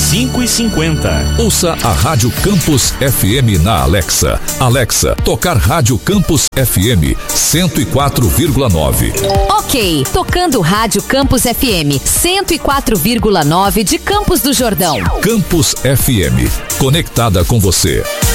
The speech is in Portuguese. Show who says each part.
Speaker 1: 5h50.
Speaker 2: Ouça a Rádio Campus FM na Alexa. Alexa, tocar Rádio Campus FM 104,9.
Speaker 3: Ok, tocando Rádio Campus FM 104,9 de Campos do Jordão.
Speaker 2: Campus FM, conectada com você.